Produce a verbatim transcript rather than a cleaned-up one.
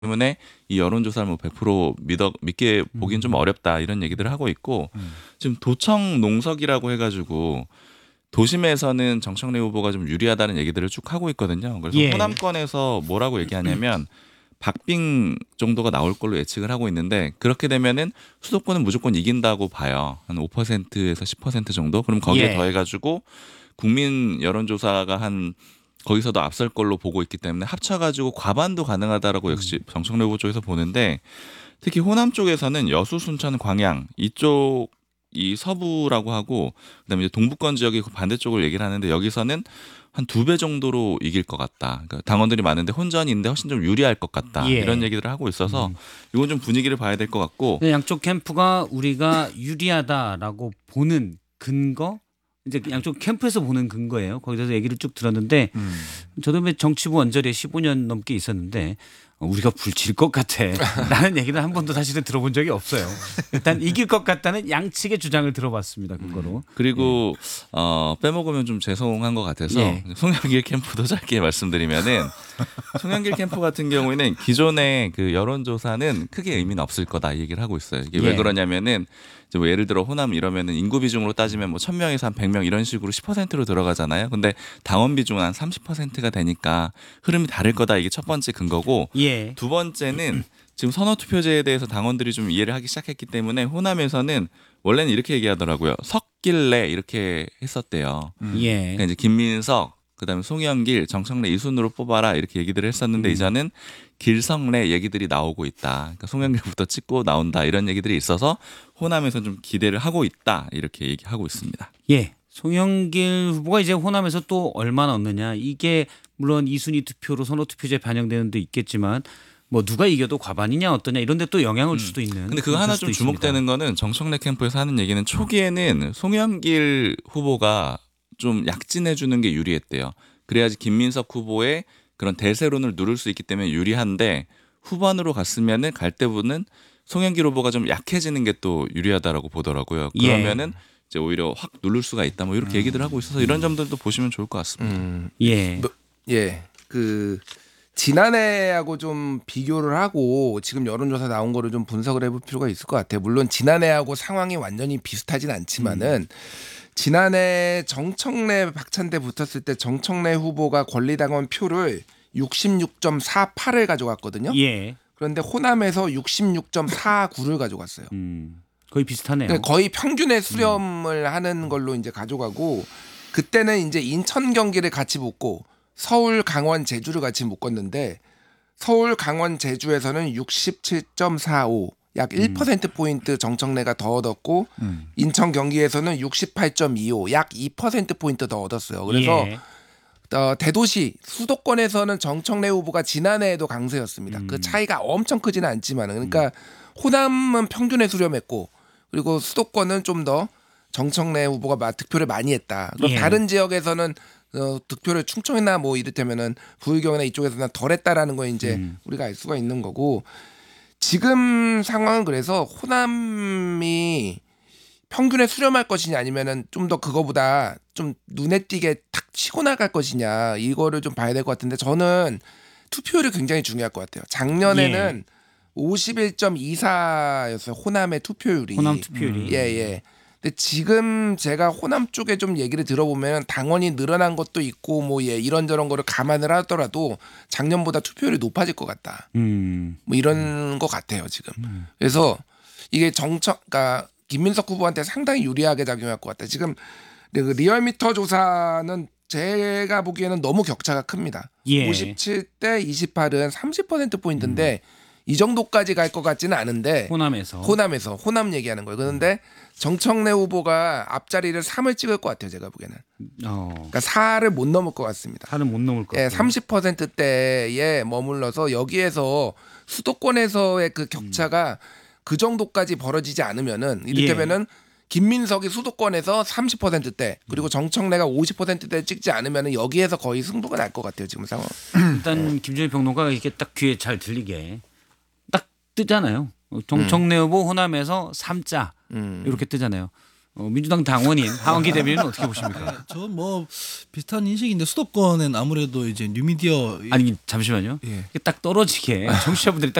때문에 이 여론조사를 뭐 백 퍼센트 믿어 믿게 보긴 좀 어렵다 이런 얘기들을 하고 있고 음. 지금 도청 농석이라고 해가지고 도심에서는 정청래 후보가 좀 유리하다는 얘기들을 쭉 하고 있거든요. 그래서 예. 호남권에서 뭐라고 얘기하냐면 박빙 정도가 나올 걸로 예측을 하고 있는데 그렇게 되면은 수도권은 무조건 이긴다고 봐요. 한 오 퍼센트에서 십 퍼센트 정도. 그럼 거기에 예. 더해가지고 국민 여론조사가 한 거기서도 앞설 걸로 보고 있기 때문에 합쳐가지고 과반도 가능하다라고 역시 정청래 후보 쪽에서 보는데 특히 호남 쪽에서는 여수, 순천, 광양 이쪽 이 서부라고 하고 그다음에 이제 동부권 지역이 반대쪽을 얘기를 하는데 여기서는 한 두 배 정도로 이길 것 같다. 그러니까 당원들이 많은데 혼전인데 훨씬 좀 유리할 것 같다. 예. 이런 얘기들을 하고 있어서 음. 이건 좀 분위기를 봐야 될 것 같고 양쪽 캠프가 우리가 유리하다라고 보는 근거 이제 양쪽 캠프에서 보는 근거예요. 거기서 얘기를 쭉 들었는데 음. 저도 뭐 정치부 원절에 십오 년 넘게 있었는데 우리가 불질 것 같아 라는 얘기는 한 번도 사실은 들어본 적이 없어요. 일단 이길 것 같다는 양측의 주장을 들어봤습니다. 그거로. 그리고 어, 빼먹으면 좀 죄송한 것 같아서 예. 송영길 캠프도 짧게 말씀드리면은 송영길 캠프 같은 경우에는 기존의 그 여론조사는 크게 의미는 없을 거다 이 얘기를 하고 있어요. 이게 예. 왜 그러냐면은 이제 뭐 예를 들어 호남 이러면은 인구 비중으로 따지면 뭐 천 명에서 한 백 명 이런 식으로 십 퍼센트로 들어가잖아요. 근데 당원 비중은 한 삼십 퍼센트가 되니까 흐름이 다를 거다 이게 첫 번째 근거고 예. 두 번째는 지금 선거투표제에 대해서 당원들이 좀 이해를 하기 시작했기 때문에 호남에서는 원래는 이렇게 얘기하더라고요. 섞길래 이렇게 했었대요. 예. 그러니까 이제 김민석, 그다음에 송영길, 정청래 이 순으로 뽑아라 이렇게 얘기들을 했었는데 음. 이제는 길성래 얘기들이 나오고 있다. 그러니까 송영길부터 찍고 나온다 이런 얘기들이 있어서 호남에서 좀 기대를 하고 있다 이렇게 얘기하고 있습니다. 예. 송영길 후보가 이제 호남에서 또 얼마나 얻느냐. 이게 물론 이 순위 투표로 선거투표제에 반영되는 데 있겠지만 뭐 누가 이겨도 과반이냐 어떠냐 이런 데 또 영향을 줄 수도 있는. 근데 그거 하나 좀 주목되는 거는 정청래 캠프에서 하는 얘기는 초기에는 송영길 후보가 좀 약진해 주는 게 유리했대요. 그래야지 김민석 후보의 그런 대세론을 누를 수 있기 때문에 유리한데 후반으로 갔으면은 갈 때부는 송영길 후보가 좀 약해지는 게 또 유리하다라고 보더라고요. 그러면은 이제 오히려 확 누를 수가 있다. 뭐 이렇게 얘기들 하고 있어서 이런 점들도 보시면 좋을 것 같습니다. 음. 예. 뭐, 예. 그 지난해하고 좀 비교를 하고 지금 여론조사 나온 거를 좀 분석을 해볼 필요가 있을 것 같아요. 물론 지난해하고 상황이 완전히 비슷하진 않지만은 지난해 정청래 박찬대 붙었을 때 정청래 후보가 권리당원 표를 육십육 점 사팔을 가져갔거든요. 예. 그런데 호남에서 육십육 점 사구를 가져갔어요. 음. 거의 비슷하네요. 그러니까 거의 평균의 수렴을 하는 걸로 이제 가져가고 그때는 이제 인천 경기를 같이 붙고 서울, 강원, 제주를 같이 묶었는데 서울, 강원, 제주에서는 육십칠 점 사오 약 일 퍼센트 포인트 정청래가 더 얻었고 음. 인천 경기에서는 육십팔 점 이오 약 이 퍼센트 포인트 더 얻었어요. 그래서 예. 어, 대도시 수도권에서는 정청래 후보가 지난해에도 강세였습니다. 음. 그 차이가 엄청 크지는 않지만 그러니까 호남은 평균에 수렴했고 그리고 수도권은 좀 더 정청래 후보가 득표를 많이 했다. 그럼 예. 다른 지역에서는 어, 득표를 충청이나 뭐 이를테면은 부의경이나 이쪽에서는 덜했다라는 거 이제 음. 우리가 알 수가 있는 거고 지금 상황은 그래서 호남이 평균에 수렴할 것이냐 아니면은 좀 더 그거보다 좀 눈에 띄게 탁 치고 나갈 것이냐 이거를 좀 봐야 될 것 같은데 저는 투표율이 굉장히 중요할 것 같아요. 작년에는 예. 오십일 점 이사였어요. 호남의 투표율이. 호남 투표율이. 예, 예. 근데 지금 제가 호남 쪽에 좀 얘기를 들어보면 당원이 늘어난 것도 있고 뭐 예, 이런저런 거를 감안을 하더라도 작년보다 투표율이 높아질 것 같다. 음. 뭐 이런 것 같아요, 지금. 그래서 이게 정청 그러니까 김민석 후보한테 상당히 유리하게 작용할 것 같다. 지금 그 리얼미터 조사는 제가 보기에는 너무 격차가 큽니다. 예. 오십칠 대 이십팔은 삼십 퍼센트 포인트인데 이 정도까지 갈 것 같지는 않은데 호남에서. 호남에서 호남 얘기하는 거예요. 그런데 정청래 후보가 앞자리를 삼을 찍을 것 같아요. 제가 보기에는. 어. 그러니까 사를 못 넘을 것 같습니다. 사는 못 넘을 것 예, 같고. 삼십 퍼센트대에 머물러서 여기에서 수도권에서의 그 격차가 그 정도까지 벌어지지 않으면은 이를테면은 김민석이 수도권에서 삼십 퍼센트대 그리고 정청래가 오십 퍼센트대 찍지 않으면은 여기에서 거의 승부가 날 것 같아요. 지금 상황. 일단 김준일 평론가가 이렇게 딱 귀에 잘 들리게 딱 뜨잖아요. 정청래 후보 호남에서 삼자 음. 이렇게 뜨잖아요. 어, 민주당 당원인 하원기 대변인은 어떻게 보십니까? 저 뭐 비슷한 인식인데 수도권엔 아무래도 이제 뉴미디어 아니 잠시만요. 예. 이게 딱 떨어지게 청취자분들이 딱